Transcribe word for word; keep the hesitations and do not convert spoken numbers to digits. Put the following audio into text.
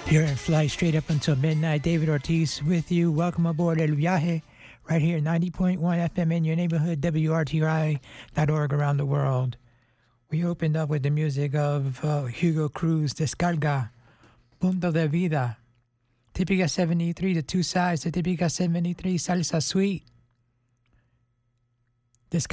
Here in Flight straight up until midnight. David Ortiz with you. Welcome aboard El Viaje, right here, ninety point one F M in your neighborhood, W R T I dot org around the world. We opened up with the music of uh, Hugo Cruz, Descarga, Punto de Vida, Típica seventy-three, the two sides, the Típica seventy-three Salsa Suite,